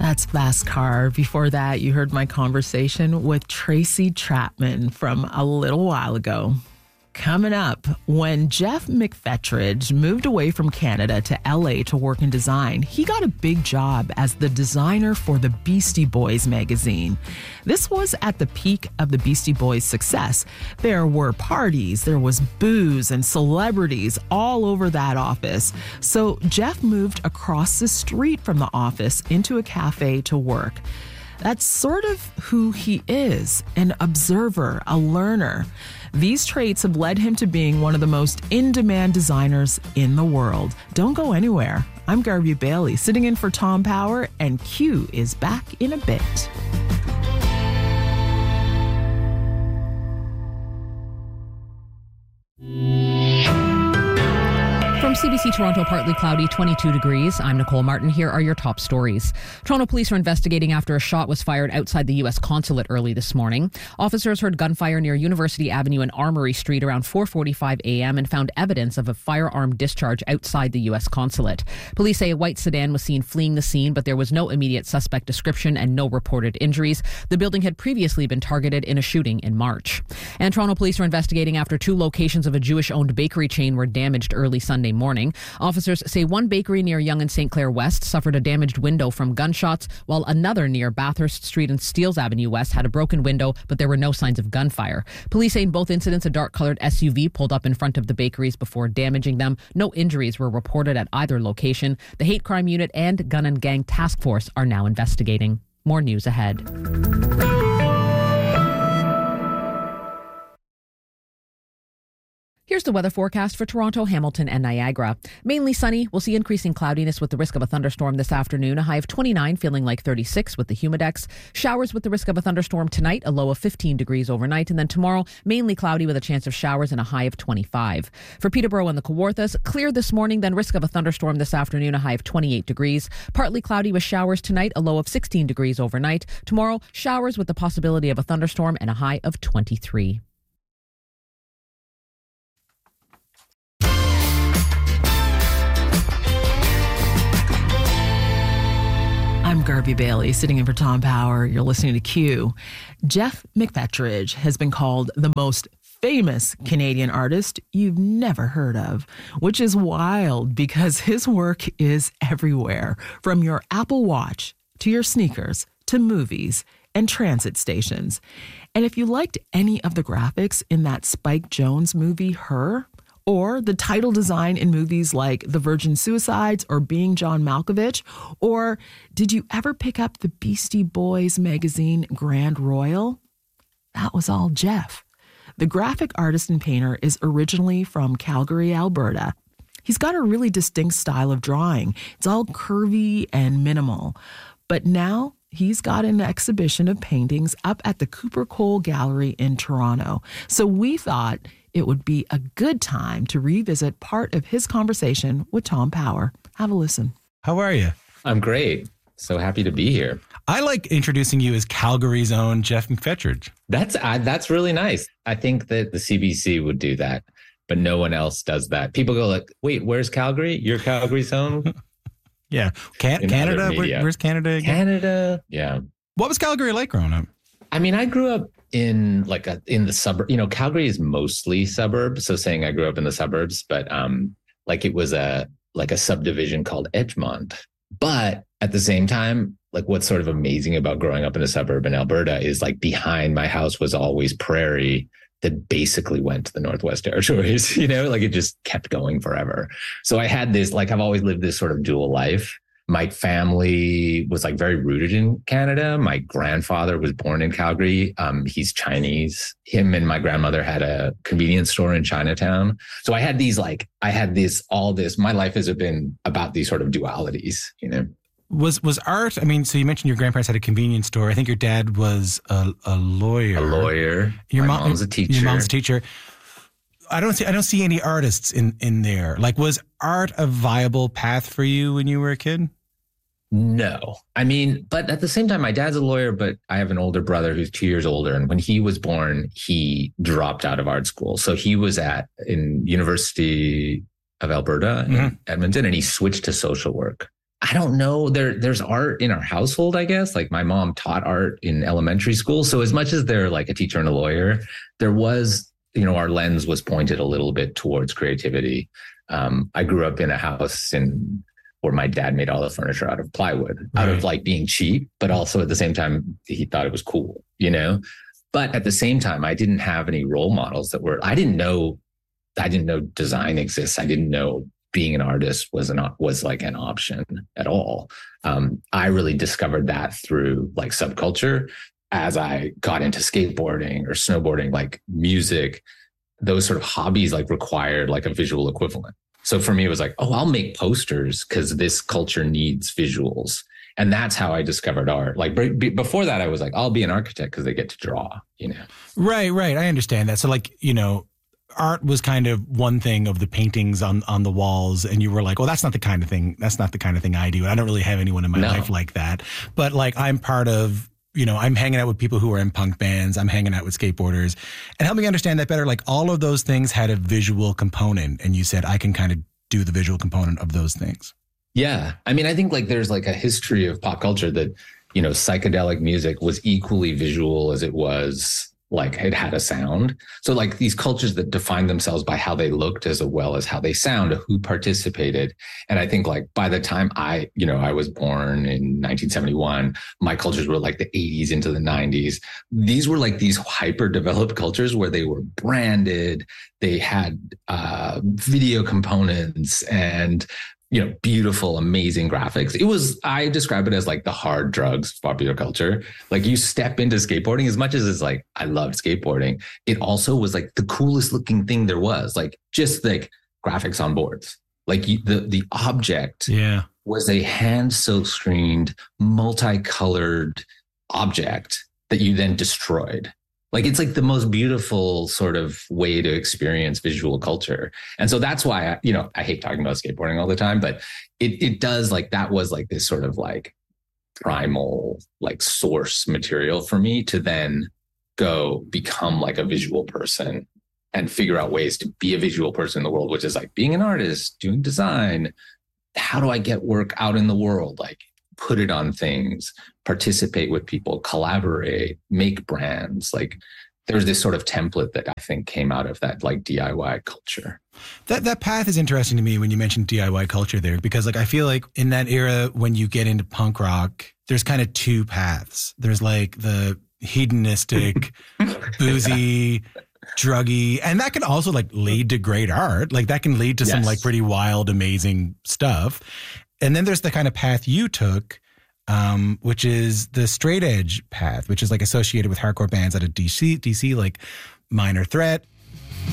That's Fast Car. Before that, you heard my conversation with Tracy Chapman from a little while ago. Coming up, when Jeff McFetridge moved away from Canada to LA to work in design, he got a big job as the designer for the Beastie Boys magazine. This was at the peak of the Beastie Boys' success. There were parties, there was booze and celebrities all over that office. So Jeff moved across the street from the office into a cafe to work. That's sort of who he is, an observer, a learner. These traits have led him to being one of the most in-demand designers in the world. Don't go anywhere. I'm Garvey Bailey, sitting in for Tom Power, and Q is back in a bit. From CBC Toronto, partly cloudy, 22 degrees. I'm Nicole Martin. Here are your top stories. Toronto police are investigating after a shot was fired outside the U.S. consulate early this morning. Officers heard gunfire near University Avenue and Armory Street around 4:45 a.m. and found evidence of a firearm discharge outside the U.S. consulate. Police say a white sedan was seen fleeing the scene, but there was no immediate suspect description and no reported injuries. The building had previously been targeted in a shooting in March. And Toronto police are investigating after two locations of a Jewish-owned bakery chain were damaged early Sunday morning. Officers say one bakery near Yonge and St. Clair West suffered a damaged window from gunshots, while another near Bathurst Street and Steeles Avenue West had a broken window, but there were no signs of gunfire. Police say in both incidents a dark-colored SUV pulled up in front of the bakeries before damaging them. No injuries were reported at either location. The Hate Crime Unit and Gun and Gang Task Force are now investigating. More news ahead. Here's the weather forecast for Toronto, Hamilton, and Niagara. Mainly sunny. We'll see increasing cloudiness with the risk of a thunderstorm this afternoon. A high of 29, feeling like 36 with the humidex. Showers with the risk of a thunderstorm tonight, a low of 15 degrees overnight. And then tomorrow, mainly cloudy with a chance of showers and a high of 25. For Peterborough and the Kawarthas, clear this morning, then risk of a thunderstorm this afternoon, a high of 28 degrees. Partly cloudy with showers tonight, a low of 16 degrees overnight. Tomorrow, showers with the possibility of a thunderstorm and a high of 23. I'm Garvey Bailey, sitting in for Tom Power. You're listening to Q. Jeff McFetridge has been called the most famous Canadian artist you've never heard of, which is wild because his work is everywhere, from your Apple Watch to your sneakers to movies and transit stations. And if you liked any of the graphics in that Spike Jonze movie, Her, or the title design in movies like The Virgin Suicides or Being John Malkovich, or did you ever pick up the Beastie Boys magazine Grand Royal? That was all Jeff. The graphic artist and painter is originally from Calgary, Alberta. He's got a really distinct style of drawing. It's all curvy and minimal. But now he's got an exhibition of paintings up at the Cooper Cole Gallery in Toronto. So we thought it would be a good time to revisit part of his conversation with Tom Power. Have a listen. How are you? I'm great. So happy to be here. I like introducing you as Calgary's own Jeff McFetridge. That's really nice. I think that the CBC would do that, but no one else does that. People go like, wait, where's Calgary? You're Calgary's own? Yeah. Canada? Where's Canada again? Canada. Yeah. What was Calgary like growing up? I mean, I grew up in the suburb. You know, Calgary is mostly suburbs. So saying I grew up in the suburbs, but it was a subdivision called Edgemont. But at the same time, like what's sort of amazing about growing up in a suburb in Alberta is like behind my house was always prairie that basically went to the Northwest Territories, you know, like it just kept going forever. So I had this, like I've always lived this sort of dual life. My family was like very rooted in Canada. My grandfather was born in Calgary. He's Chinese. Him and my grandmother had a convenience store in Chinatown. So I had my life has been about these sort of dualities, you know. Was art, I mean, so you mentioned your grandparents had a convenience store. I think your dad was a lawyer. A lawyer. My mom's a teacher. Your mom's a teacher. I don't see any artists in there. Like, was art a viable path for you when you were a kid? No. I mean, but at the same time, my dad's a lawyer, but I have an older brother who's 2 years older. And when he was born, he dropped out of art school. So he was in University of Alberta in Edmonton, and he switched to social work. I don't know. There's art in our household, I guess. Like my mom taught art in elementary school. So as much as they're like a teacher and a lawyer, there was, our lens was pointed a little bit towards creativity. I grew up in a house where my dad made all the furniture out of plywood, out of like being cheap, but also at the same time, he thought it was cool, But at the same time, I didn't have any role models I didn't know design exists. I didn't know being an artist was like an option at all. I really discovered that through like subculture as I got into skateboarding or snowboarding, like music, those sort of hobbies like required like a visual equivalent. So for me, it was like, oh, I'll make posters because this culture needs visuals. And that's how I discovered art. Like before that, I was like, I'll be an architect because they get to draw, Right. I understand that. So like, art was kind of one thing of the paintings on the walls, and you were like, well, that's not the kind of thing I do. I don't really have anyone in my life like that. But like I'm part of, I'm hanging out with people who are in punk bands. I'm hanging out with skateboarders. And help me understand that better. Like all of those things had a visual component, and you said I can kind of do the visual component of those things. Yeah. I mean, I think like there's like a history of pop culture that, psychedelic music was equally visual as it was like it had a sound. So like these cultures that define themselves by how they looked as well as how they sound, who participated. And I think like by the time I was born in 1971, my cultures were like the 80s into the 90s. These were like these hyper developed cultures where they were branded. They had video components and beautiful, amazing graphics. I describe it as like the hard drugs of popular culture. Like you step into skateboarding, as much as it's like, I loved skateboarding, it also was like the coolest looking thing there was, like just like graphics on boards. Like the object was a hand silk screened, multicolored object that you then destroyed. Like it's like the most beautiful sort of way to experience visual culture. And so that's why, I hate talking about skateboarding all the time, but it does like, that was like this sort of like primal, like source material for me to then go become like a visual person and figure out ways to be a visual person in the world, which is like being an artist, doing design. How do I get work out in the world? Like put it on things, participate with people, collaborate, make brands. Like there's this sort of template that I think came out of that like DIY culture. That path is interesting to me when you mentioned DIY culture there, because like I feel like in that era when you get into punk rock, there's kind of two paths. There's like the hedonistic, boozy, druggy, and that can also like lead to great art. Like that can lead to some like pretty wild, amazing stuff. And then there's the kind of path you took, which is the straight edge path, which is like associated with hardcore bands out of DC, like Minor Threat,